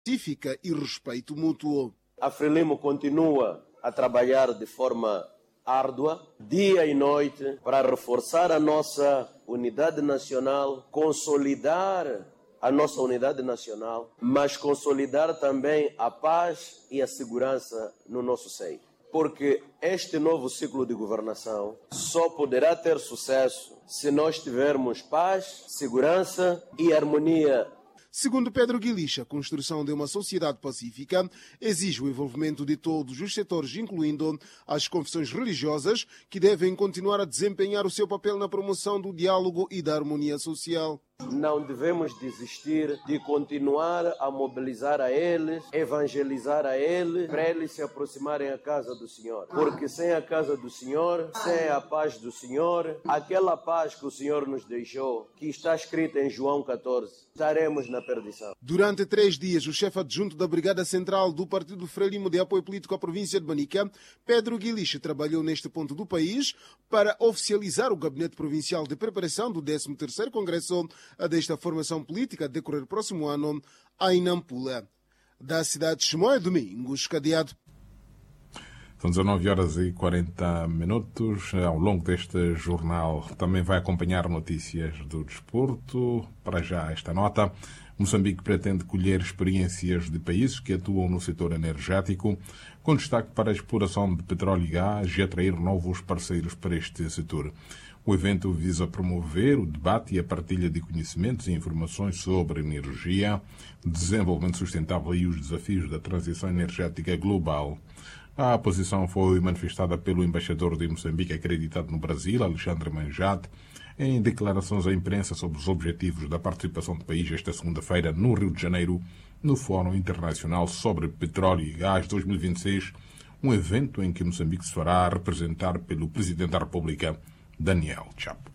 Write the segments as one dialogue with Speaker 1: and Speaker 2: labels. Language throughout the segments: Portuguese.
Speaker 1: pacífica e respeito mútuo.
Speaker 2: A Frelimo continua a trabalhar de forma árdua, dia e noite, para reforçar a nossa unidade nacional, consolidar a nossa unidade nacional, mas consolidar também a paz e a segurança no nosso seio. Porque este novo ciclo de governação só poderá ter sucesso se nós tivermos paz, segurança e harmonia.
Speaker 1: Segundo Pedro Guilish, a construção de uma sociedade pacífica exige o envolvimento de todos os setores, incluindo as confissões religiosas, que devem continuar a desempenhar o seu papel na promoção do diálogo e da harmonia social.
Speaker 2: Não devemos desistir de continuar a mobilizar a eles, evangelizar a eles, para eles se aproximarem à casa do Senhor. Porque sem a casa do Senhor, sem a paz do Senhor, aquela paz que o Senhor nos deixou, que está escrita em João 14, estaremos na perdição.
Speaker 1: Durante 3 dias, o chefe adjunto da Brigada Central do Partido Frelimo de Apoio Político à província de Manica, Pedro Guilish, trabalhou neste ponto do país para oficializar o Gabinete Provincial de Preparação do 13º Congresso desta formação política a decorrer próximo ano em Nampula. Da cidade de Chimoio, Domingos Cadeado.
Speaker 3: São 19h40. Ao longo deste jornal também vai acompanhar notícias do desporto. Para já esta nota: Moçambique pretende colher experiências de países que atuam no setor energético, com destaque para a exploração de petróleo e gás e atrair novos parceiros para este setor. O evento visa promover o debate e a partilha de conhecimentos e informações sobre energia, desenvolvimento sustentável e os desafios da transição energética global. A posição foi manifestada pelo embaixador de Moçambique acreditado no Brasil, Alexandre Manjate, em declarações à imprensa sobre os objetivos da participação do país esta segunda-feira no Rio de Janeiro, no Fórum Internacional sobre Petróleo e Gás 2026, um evento em que Moçambique se fará representar pelo Presidente da República, Daniel Chapo.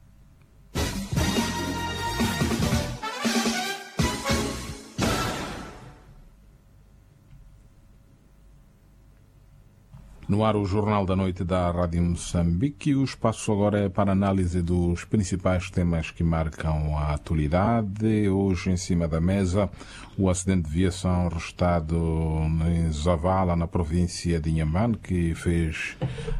Speaker 3: No ar, o Jornal da Noite da Rádio Moçambique. O espaço agora é para análise dos principais temas que marcam a atualidade. Hoje, em cima da mesa, o acidente de viação registrado em Zavala, na província de Inhambane, que fez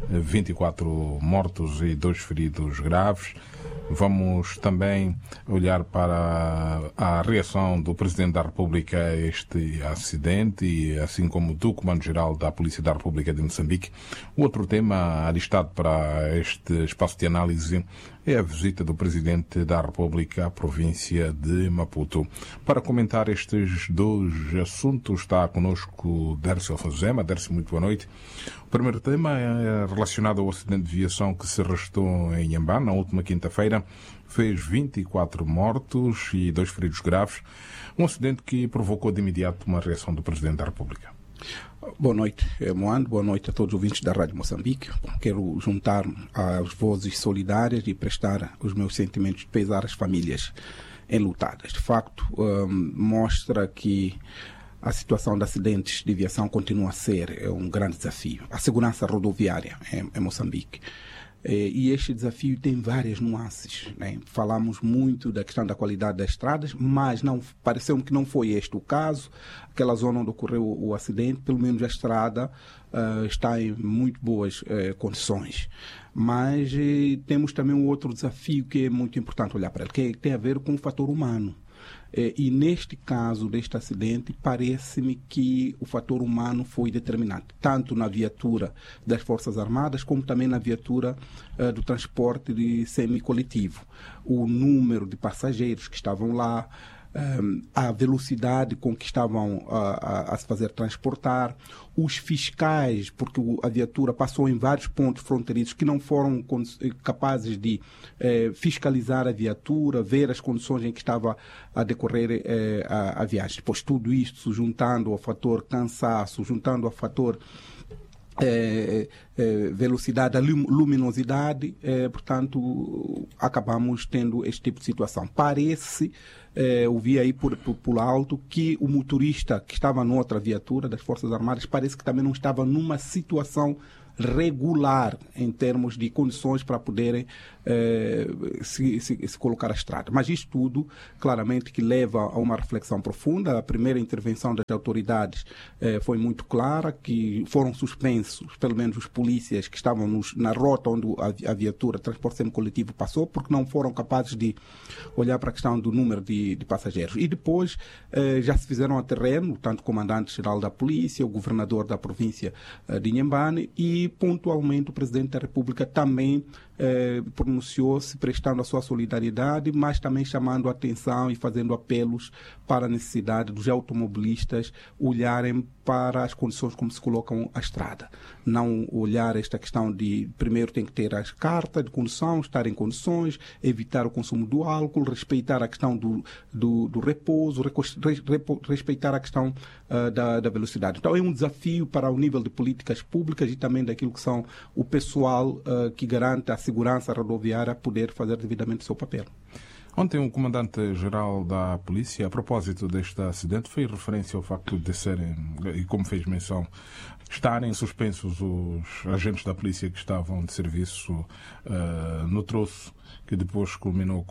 Speaker 3: 24 mortos e 2 feridos graves. Vamos também olhar para a reação do Presidente da República a este acidente, e assim como do Comando-Geral da Polícia da República de Moçambique. O outro tema alistado para este espaço de análise é a visita do Presidente da República à província de Maputo. Para comentar estes 2 assuntos está conosco Dércio Alfazema. Dércio, muito boa noite. O primeiro tema é relacionado ao acidente de viação que se registrou em Inhambane na última quinta-feira. Fez 24 mortos e 2 feridos graves. Um acidente que provocou de imediato uma reação do Presidente da República.
Speaker 4: Boa noite, Moando. Boa noite a todos os ouvintes da Rádio Moçambique. Quero juntar-me às vozes solidárias e prestar os meus sentimentos de pesar às famílias enlutadas. De facto, mostra que a situação de acidentes de aviação continua a ser um grande desafio. A segurança rodoviária em Moçambique. E este desafio tem várias nuances, né? Falamos muito da questão da qualidade das estradas, mas pareceu-me que não foi este o caso. Aquela zona onde ocorreu o acidente, pelo menos a estrada está em muito boas condições. Mas temos também um outro desafio que é muito importante olhar para ele, que tem a ver com o fator humano. E neste caso deste acidente, parece-me que o fator humano foi determinante, tanto na viatura das Forças Armadas, como também na viatura do transporte de semi-coletivo. O número de passageiros que estavam lá, a velocidade com que estavam a se fazer transportar, os fiscais, porque a viatura passou em vários pontos fronteiriços que não foram capazes de fiscalizar a viatura, ver as condições em que estava a decorrer a viagem. Depois tudo isto, juntando ao fator cansaço, juntando ao fator velocidade, a luminosidade, portanto, acabamos tendo este tipo de situação. Parece, eu vi aí por alto, que o motorista que estava noutra viatura das Forças Armadas parece que também não estava numa situação regular em termos de condições para poderem se colocar à estrada. Mas isto tudo, claramente, que leva a uma reflexão profunda. A primeira intervenção das autoridades foi muito clara, que foram suspensos, pelo menos os polícias que estavam na rota onde a viatura, transporte semicoletivo, passou, porque não foram capazes de olhar para a questão do número de passageiros. E depois já se fizeram a terreno, tanto o comandante-geral da polícia, o governador da província de Inhambane, e pontualmente o Presidente da República também pronunciou-se prestando a sua solidariedade, mas também chamando a atenção e fazendo apelos para a necessidade dos automobilistas olharem para as condições como se colocam à estrada. Não olhar esta questão de, primeiro tem que ter as cartas de condução, estar em condições, evitar o consumo do álcool, respeitar a questão do repouso, respeitar a questão da velocidade. Então é um desafio para o nível de políticas públicas e também daquilo que são o pessoal que garante a segurança rodoviária poder fazer devidamente o seu papel.
Speaker 3: Ontem o comandante-geral da polícia, a propósito deste acidente, fez referência ao facto de serem, e como fez menção, estarem suspensos os agentes da polícia que estavam de serviço no troço que depois culminou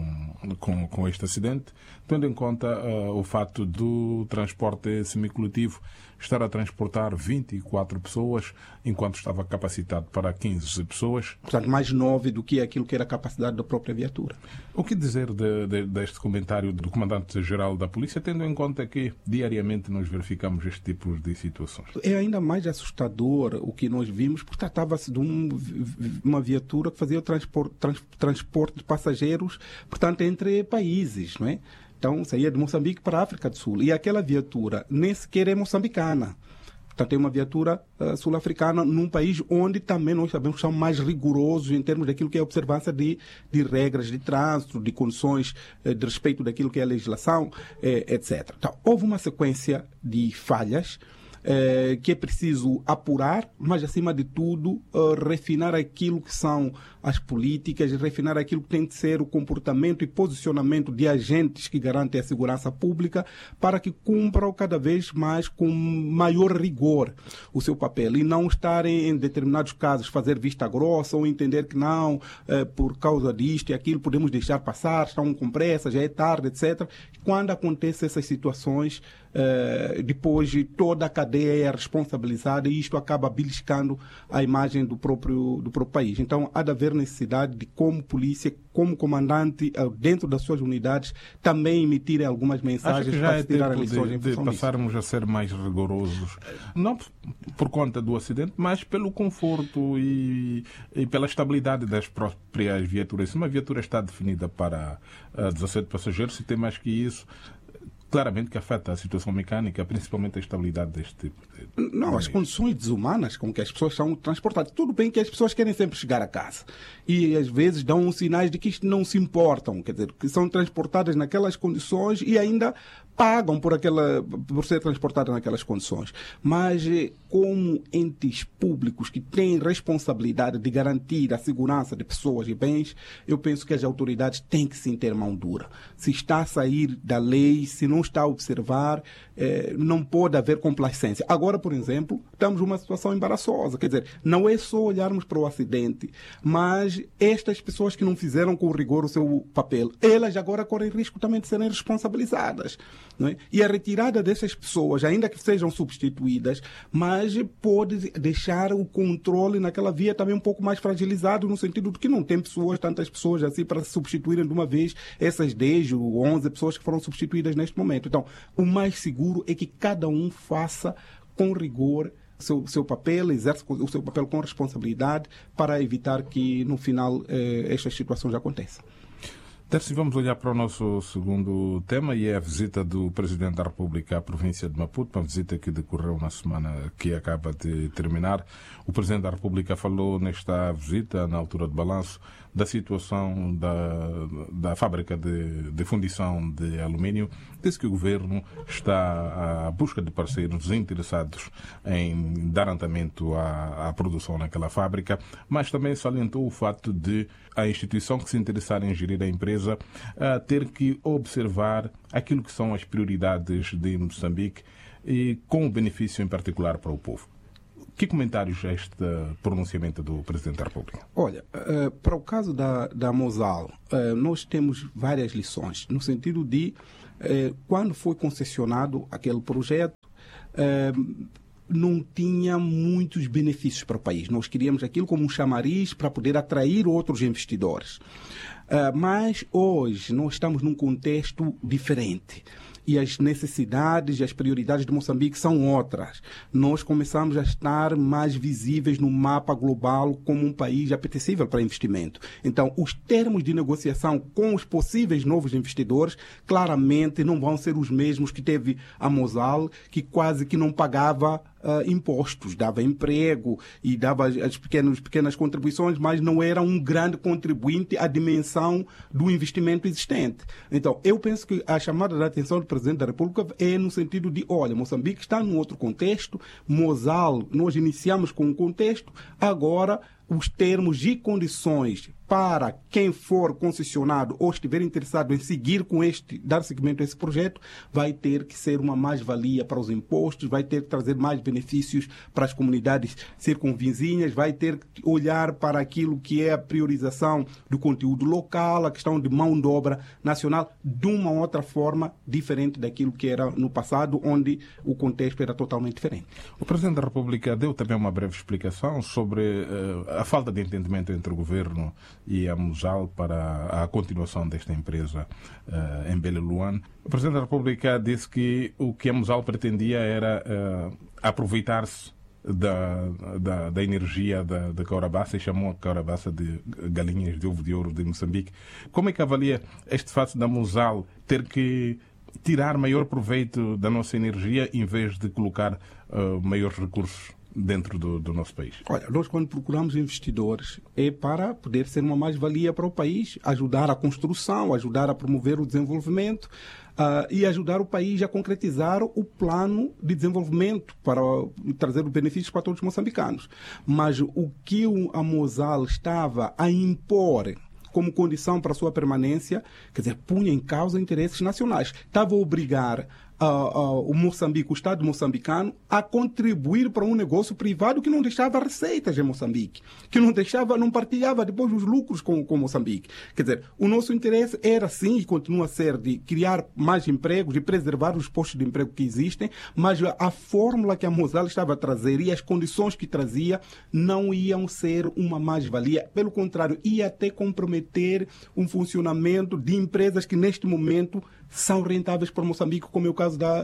Speaker 3: com este acidente, tendo em conta o facto do transporte semicoletivo estar a transportar 24 pessoas, enquanto estava capacitado para 15 pessoas.
Speaker 4: Portanto, mais 9 do que aquilo que era a capacidade da própria viatura.
Speaker 3: O que dizer deste comentário do comandante-geral da polícia, tendo em conta que diariamente nós verificamos este tipo de situações?
Speaker 4: É ainda mais assustador o que nós vimos, porque tratava-se de uma viatura que fazia o transporte de passageiros, portanto, entre países, não é? Então, saía de Moçambique para a África do Sul. E aquela viatura nem sequer é moçambicana. Portanto, é uma viatura sul-africana num país onde também nós sabemos que são mais rigorosos em termos daquilo que é a observância de regras de trânsito, de condições de respeito daquilo que é a legislação, etc. Então, houve uma sequência de falhas que é preciso apurar, mas, acima de tudo, refinar aquilo que são as políticas, refinar aquilo que tem de ser o comportamento e posicionamento de agentes que garantem a segurança pública para que cumpram cada vez mais com maior rigor o seu papel e não estarem, em determinados casos, fazer vista grossa ou entender que não, por causa disto e aquilo, podemos deixar passar, estão com pressa, já é tarde, etc. Quando acontecem essas situações, depois toda a cadeia é responsabilizada e isto acaba beliscando a imagem do próprio país. Então, há de haver necessidade de, como polícia, como comandante, dentro das suas unidades, também emitirem algumas mensagens para se tirar lições em função disso.
Speaker 3: Passarmos a ser mais rigorosos, não por conta do acidente, mas pelo conforto e pela estabilidade das próprias viaturas. Se uma viatura está definida para 17 passageiros, se tem mais que isso, claramente que afeta a situação mecânica, principalmente a estabilidade deste tipo de...
Speaker 4: Não, as condições desumanas com que as pessoas são transportadas. Tudo bem que as pessoas querem sempre chegar a casa. E às vezes dão sinais de que isto não se importam. Quer dizer, que são transportadas naquelas condições e ainda pagam por ser transportadas naquelas condições. Mas como entes públicos que têm responsabilidade de garantir a segurança de pessoas e bens, eu penso que as autoridades têm que sim ter mão dura. Se está a sair da lei, se não está a observar, não pode haver complacência. Agora, por exemplo, estamos numa situação embaraçosa. Quer dizer, não é só olharmos para o acidente, mas estas pessoas que não fizeram com rigor o seu papel, elas agora correm risco também de serem responsabilizadas. Não é? E a retirada dessas pessoas, ainda que sejam substituídas, mas pode deixar o controle naquela via também um pouco mais fragilizado, no sentido de que não tem tantas pessoas assim para se substituírem de uma vez essas 10 ou 11 pessoas que foram substituídas neste momento. Então, o mais seguro é que cada um faça com rigor seu papel, exerce o seu papel com responsabilidade para evitar que, no final, estas situações aconteçam.
Speaker 3: Terci, vamos olhar para o nosso segundo tema e é a visita do Presidente da República à província de Maputo, uma visita que decorreu na semana que acaba de terminar. O Presidente da República falou nesta visita, na altura do balanço, da situação da fábrica de fundição de alumínio, disse que o governo está à busca de parceiros interessados em dar andamento à produção naquela fábrica, mas também salientou o fato de a instituição que se interessar em gerir a empresa ter que observar aquilo que são as prioridades de Moçambique e com o benefício em particular para o povo. Que comentários a este pronunciamento do Presidente da República?
Speaker 4: Olha, para o caso da Mosal, nós temos várias lições, no sentido de quando foi concessionado aquele projeto, não tinha muitos benefícios para o país. Nós queríamos aquilo como um chamariz para poder atrair outros investidores. Mas hoje nós estamos num contexto diferente. E as necessidades e as prioridades de Moçambique são outras. Nós começamos a estar mais visíveis no mapa global como um país apetecível para investimento. Então, os termos de negociação com os possíveis novos investidores claramente não vão ser os mesmos que teve a Mosal, que quase que não pagava impostos, dava emprego e dava as pequenas contribuições, mas não era um grande contribuinte à dimensão do investimento existente. Então, eu penso que a chamada da atenção do Presidente da República é no sentido de, olha, Moçambique está num outro contexto, Mosal, nós iniciamos com um contexto, agora os termos e condições para quem for concessionado ou estiver interessado em seguir com dar seguimento a esse projeto, vai ter que ser uma mais-valia para os impostos, vai ter que trazer mais benefícios para as comunidades circunvizinhas, vai ter que olhar para aquilo que é a priorização do conteúdo local, a questão de mão de obra nacional, de uma outra forma diferente daquilo que era no passado, onde o contexto era totalmente diferente.
Speaker 3: O Presidente da República deu também uma breve explicação sobre a falta de entendimento entre o Governo e a Mosal para a continuação desta empresa em Beleluan. O Presidente da República disse que o que a Mosal pretendia era aproveitar-se da energia da Caurabaça e chamou a Caurabaça de galinhas de ovo de ouro de Moçambique. Como é que avalia este fato da Mosal ter que tirar maior proveito da nossa energia em vez de colocar maiores recursos dentro do nosso país?
Speaker 4: Olha, nós quando procuramos investidores é para poder ser uma mais-valia para o país, ajudar a construção, ajudar a promover o desenvolvimento e ajudar o país a concretizar o plano de desenvolvimento para trazer os benefícios para todos os moçambicanos. Mas o que a Mosal estava a impor como condição para a sua permanência, quer dizer, punha em causa interesses nacionais. Estava a obrigar o Moçambique, o Estado moçambicano, a contribuir para um negócio privado que não deixava receitas em Moçambique, que não partilhava depois os lucros com Moçambique. Quer dizer, o nosso interesse era sim e continua a ser de criar mais empregos, de preservar os postos de emprego que existem, mas a fórmula que a Mosal estava a trazer e as condições que trazia não iam ser uma mais-valia. Pelo contrário, ia até comprometer um funcionamento de empresas que neste momento são rentáveis para Moçambique, como é o caso da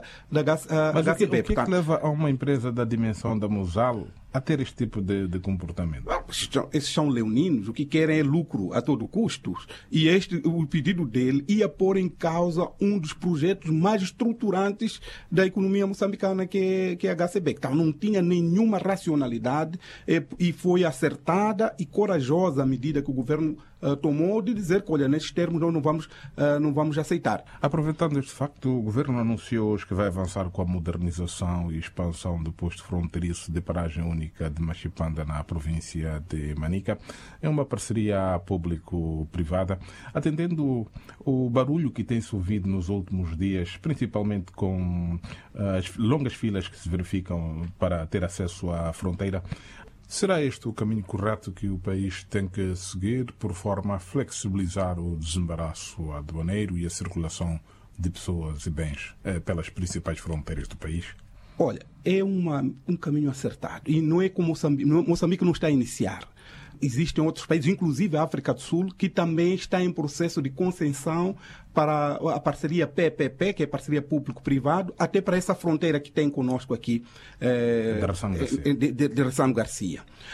Speaker 4: HCB.
Speaker 3: O que é que leva a uma empresa da dimensão da Mosal a ter este tipo de comportamento?
Speaker 4: Esses são leoninos, o que querem é lucro a todo custo. E o pedido dele ia pôr em causa um dos projetos mais estruturantes da economia moçambicana, que é a HCB. Então, não tinha nenhuma racionalidade e foi acertada e corajosa a medida que o governo tomou de dizer que, olha, nesses termos nós não vamos aceitar.
Speaker 3: Aproveitando este facto, o governo anunciou hoje que vai avançar com a modernização e expansão do posto fronteiriço de paragem única de Machipanda na província de Manica. É uma parceria público-privada, atendendo o barulho que tem-se ouvido nos últimos dias, principalmente com as longas filas que se verificam para ter acesso à fronteira. Será este o caminho correto que o país tem que seguir por forma a flexibilizar o desembaraço aduaneiro e a circulação de pessoas e bens pelas principais fronteiras do país?
Speaker 4: Olha, é um caminho acertado. E não é como Moçambique não está a iniciar. Existem outros países, inclusive a África do Sul, que também está em processo de concessão para a parceria PPP, que é parceria público-privado, até para essa fronteira que tem conosco aqui,
Speaker 3: de Ressano Garcia.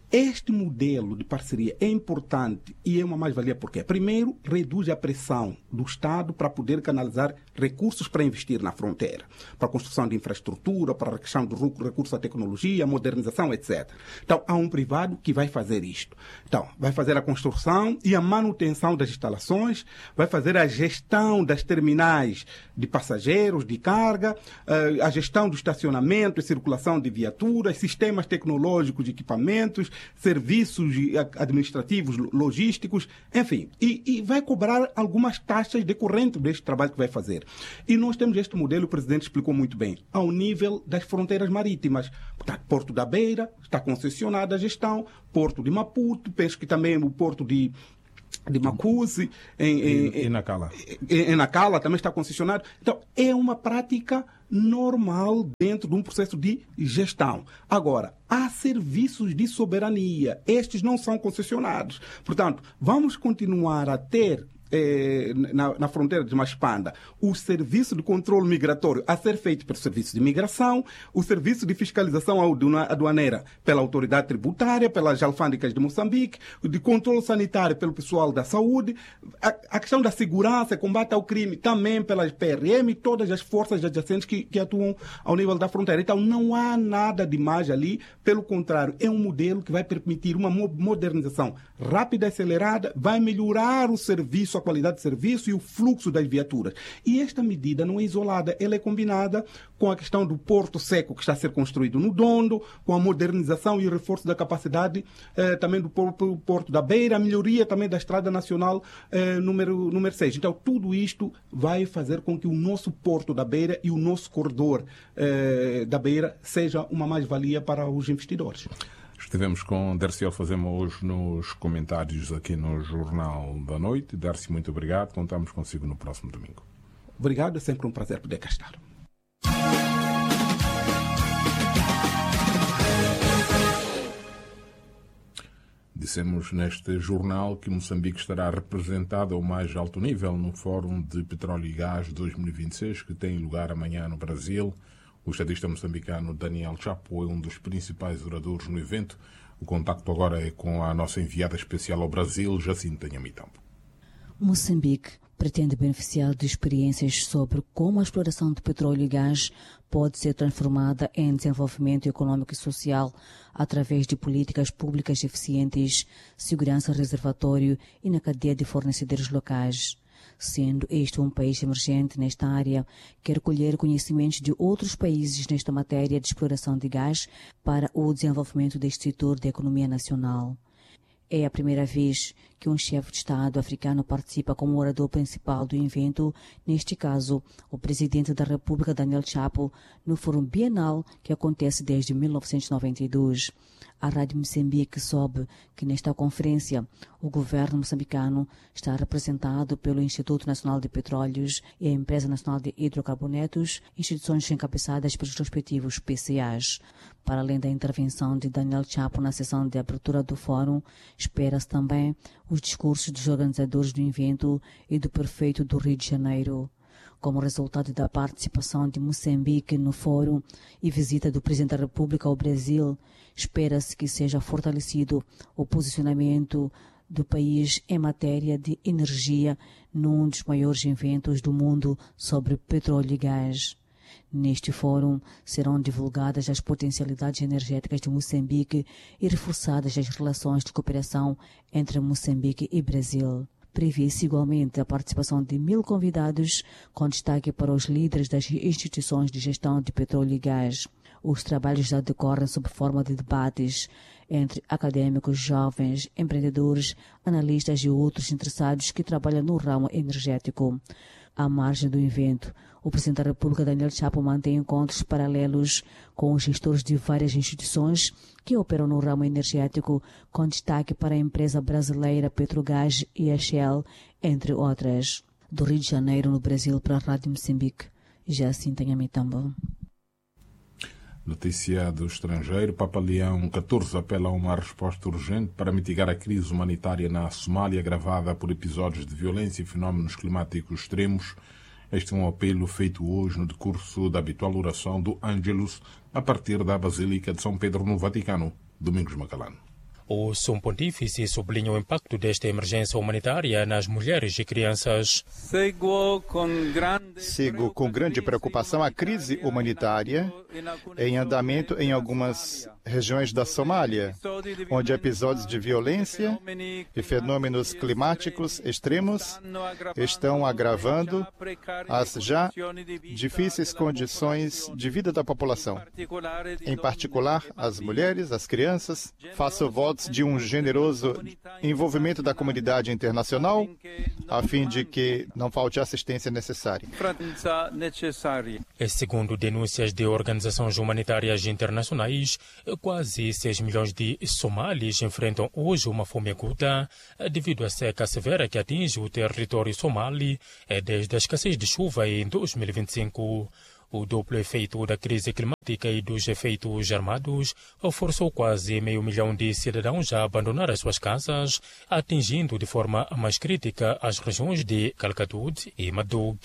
Speaker 4: Este modelo de parceria é importante e é uma mais-valia porque, primeiro, reduz a pressão do Estado para poder canalizar recursos para investir na fronteira, para a construção de infraestrutura, para a questão do recurso à tecnologia, modernização, etc. Então, há um privado que vai fazer isto. Então, vai fazer a construção e a manutenção das instalações, vai fazer a gestão das terminais de passageiros, de carga, a gestão do estacionamento e circulação de viaturas, sistemas tecnológicos de equipamentos, serviços administrativos, logísticos, enfim, e vai cobrar algumas taxas decorrentes deste trabalho que vai fazer. E nós temos este modelo, o presidente explicou muito bem, ao nível das fronteiras marítimas. Portanto, Porto da Beira está concessionada a gestão, Porto de Maputo, penso que também o Porto de Macuse,
Speaker 3: e Nacala.
Speaker 4: Em Nacala também está concessionado. Então, é uma prática normal dentro de um processo de gestão. Agora, há serviços de soberania. Estes não são concessionados. Portanto, vamos continuar a ter na fronteira de Maspanda, o serviço de controle migratório a ser feito pelo serviço de imigração, o serviço de fiscalização aduaneira pela autoridade tributária, pelas alfândegas de Moçambique, de controle sanitário pelo pessoal da saúde, a questão da segurança, combate ao crime também pelas PRM e todas as forças adjacentes que atuam ao nível da fronteira. Então, não há nada de mais ali, pelo contrário, é um modelo que vai permitir uma modernização rápida e acelerada, vai melhorar o serviço, a qualidade de serviço e o fluxo das viaturas. E esta medida não é isolada, ela é combinada com a questão do Porto Seco que está a ser construído no Dondo, com a modernização e o reforço da capacidade também do Porto da Beira, a melhoria também da Estrada Nacional número 6. Então, tudo isto vai fazer com que o nosso Porto da Beira e o nosso corredor da Beira seja uma mais-valia para os investidores.
Speaker 3: Estivemos com Darcy Alfazema hoje nos comentários aqui no Jornal da Noite. Darcy, muito obrigado. Contamos consigo no próximo domingo.
Speaker 4: Obrigado, é sempre um prazer poder cá estar.
Speaker 3: Dissemos neste jornal que Moçambique estará representado ao mais alto nível no Fórum de Petróleo e Gás 2026, que tem lugar amanhã no Brasil. O estadista moçambicano Daniel Chapo é um dos principais oradores no evento. O contacto agora é com a nossa enviada especial ao Brasil, Jacinta Nhamitambo.
Speaker 5: Moçambique pretende beneficiar de experiências sobre como a exploração de petróleo e gás pode ser transformada em desenvolvimento econômico e social através de políticas públicas eficientes, segurança reservatório e na cadeia de fornecedores locais. Sendo este um país emergente nesta área, quer colher conhecimentos de outros países nesta matéria de exploração de gás para o desenvolvimento deste setor da economia nacional. É a primeira vez que um chefe de Estado africano participa como orador principal do evento, neste caso, o presidente da República, Daniel Chapo, no Fórum Bienal que acontece desde 1992. A Rádio Moçambique soube que nesta conferência o governo moçambicano está representado pelo Instituto Nacional de Petróleos e a Empresa Nacional de Hidrocarbonetos, instituições encabeçadas pelos respectivos PCAs. Para além da intervenção de Daniel Chapo na sessão de abertura do fórum, espera-se também os discursos dos organizadores do evento e do prefeito do Rio de Janeiro. Como resultado da participação de Moçambique no fórum e visita do Presidente da República ao Brasil, espera-se que seja fortalecido o posicionamento do país em matéria de energia num dos maiores eventos do mundo sobre petróleo e gás. Neste fórum serão divulgadas as potencialidades energéticas de Moçambique e reforçadas as relações de cooperação entre Moçambique e Brasil. Prevê-se igualmente a participação de 1.000 convidados, com destaque para os líderes das instituições de gestão de petróleo e gás. Os trabalhos já decorrem sob forma de debates entre acadêmicos, jovens, empreendedores, analistas e outros interessados que trabalham no ramo energético. À margem do evento, o Presidente da República, Daniel Chapo, mantém encontros paralelos com os gestores de várias instituições que operam no ramo energético, com destaque para a empresa brasileira Petrogás e a Shell, entre outras. Do Rio de Janeiro, no Brasil, para a Rádio Moçambique, Jacinta Nhamitambo.
Speaker 3: Notícia do estrangeiro. Papa Leão XIV apela a uma resposta urgente para mitigar a crise humanitária na Somália, agravada por episódios de violência e fenómenos climáticos extremos. Este é um apelo feito hoje no decurso da habitual oração do Ângelus a partir da Basílica de São Pedro no Vaticano. Domingos Macalano.
Speaker 6: O Sumo Pontífice sublinha o impacto desta emergência humanitária nas mulheres e crianças.
Speaker 7: Sigo com grande preocupação a crise humanitária em andamento em algumas regiões da Somália, onde episódios de violência e fenômenos climáticos extremos estão agravando as já difíceis condições de vida da população, em particular as mulheres, as crianças. Faço votos de um generoso envolvimento da comunidade internacional, a fim de que não falte a assistência necessária.
Speaker 6: Segundo denúncias de organizações humanitárias internacionais, quase 6 milhões de somalis enfrentam hoje uma fome aguda devido à seca severa que atinge o território somali desde a escassez de chuva em 2025. O duplo efeito da crise climática e dos efeitos armados forçou quase 500 mil de cidadãos a abandonar as suas casas, atingindo de forma mais crítica as regiões de Calcadud e Madug.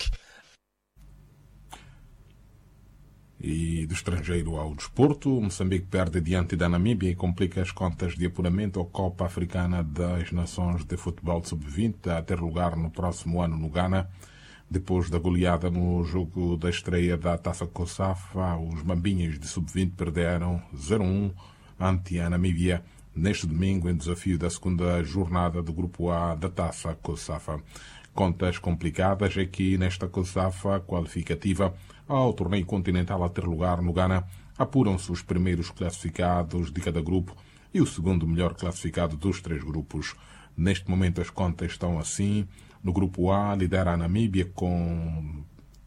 Speaker 3: E do estrangeiro ao desporto, Moçambique perde diante da Namíbia e complica as contas de apuramento à Copa Africana das Nações de Futebol Sub-20 a ter lugar no próximo ano no Ghana. Depois da goleada no jogo da estreia da Taça COSAFA, os Mambinhas de Sub-20 perderam 0-1 ante a Namíbia neste domingo em desafio da segunda jornada do Grupo A da Taça COSAFA. Contas complicadas é que nesta COSAFA qualificativa ao torneio continental a ter lugar no Ghana, apuram-se os primeiros classificados de cada grupo e o segundo melhor classificado dos 3 grupos. Neste momento as contas estão assim. No grupo A lidera a Namíbia com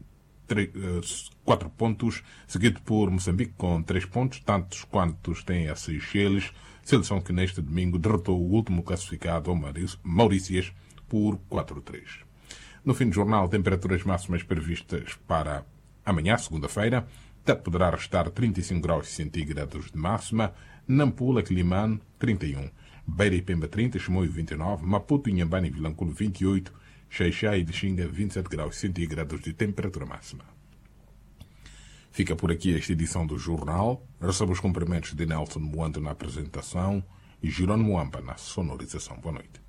Speaker 3: 4 pontos, seguido por Moçambique com 3 pontos, tantos quantos tem a Seychelles, seleção que neste domingo derrotou o último classificado, Maurícias, por 4-3. No fim do jornal, temperaturas máximas previstas para amanhã, segunda-feira. Tete poderá restar 35 graus centígrados de máxima, Nampula, Quilimane, 31, Beira e Pemba, 30, Chimoio, 29, Maputo, Inhambane e Vilanculo, 28, Xaixá e Lixinga, 27 graus centígrados de temperatura máxima. Fica por aqui esta edição do jornal. Recebo os cumprimentos de Nelson Moando na apresentação e Jerónimo Ampa na sonorização. Boa noite.